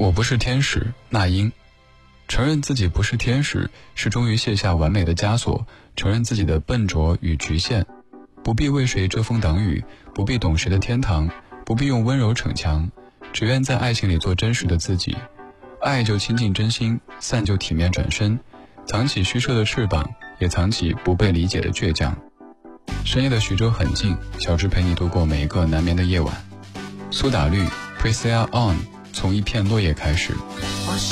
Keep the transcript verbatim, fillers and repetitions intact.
我不是天使，那英。承认自己不是天使，是终于卸下完美的枷锁，承认自己的笨拙与局限。不必为谁遮风挡雨，不必懂谁的天堂，不必用温柔逞强，只愿在爱情里做真实的自己。爱就亲近真心，散就体面转身，藏起虚设的翅膀，也藏起不被理解的倔强。深夜的徐州很近，小智陪你度过每一个难眠的夜晚。苏打绿 Priscilla On， 从一片落叶开始。 我是